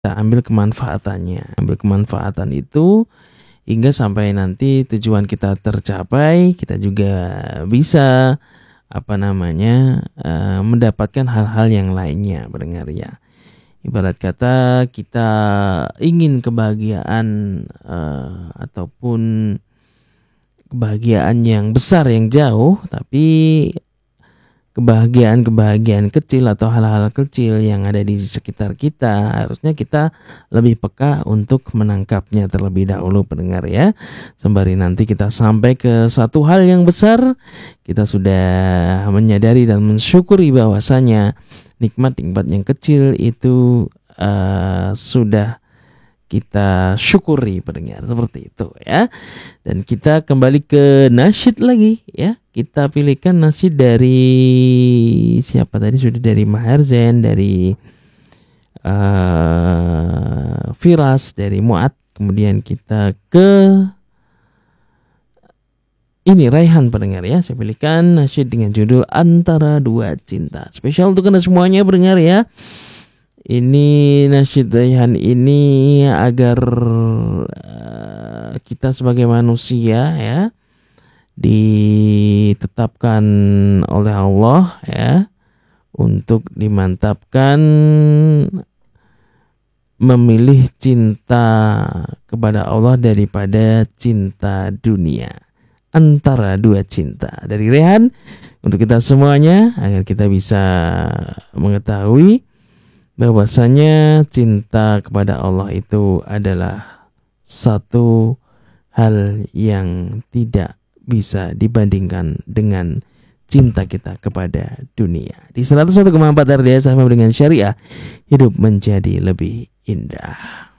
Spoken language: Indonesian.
kita ambil kemanfaatannya. Ambil kemanfaatan itu hingga sampai nanti tujuan kita tercapai, kita juga bisa mendapatkan hal-hal yang lainnya, pendengar ya. Ibarat kata kita ingin kebahagiaan ataupun kebahagiaan yang besar, yang jauh, tapi kebahagiaan kecil atau hal-hal kecil yang ada di sekitar kita, harusnya kita lebih peka untuk menangkapnya terlebih dahulu, pendengar ya. Sembari nanti kita sampai ke satu hal yang besar, kita sudah menyadari dan mensyukuri bahwasanya nikmat-nikmat yang kecil itu sudah kita syukuri, pendengar, seperti itu ya. Dan kita kembali ke nasyid lagi ya. Kita pilihkan nasyid dari siapa tadi? Sudah dari Maher Zain, dari Firas, dari Mu'ad. Kemudian kita ke ini Raihan, pendengar ya. Saya pilihkan nasyid dengan judul Antara Dua Cinta. Spesial untuk Anda semuanya, pendengar ya. Ini nasyid Raihan ini agar kita sebagai manusia ya ditetapkan oleh Allah ya untuk dimantapkan memilih cinta kepada Allah daripada cinta dunia. Antara dua cinta dari Rehan untuk kita semuanya, agar kita bisa mengetahui bahwasanya cinta kepada Allah itu adalah satu hal yang tidak bisa dibandingkan dengan cinta kita kepada dunia. Di 101,4 RDS FM dengan Syariah, hidup menjadi lebih indah.